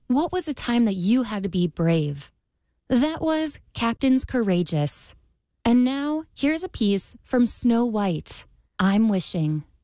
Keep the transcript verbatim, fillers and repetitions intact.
What was a time that you had to be brave? That was Captains Courageous. And now, here's a piece from Snow White, I'm Wishing.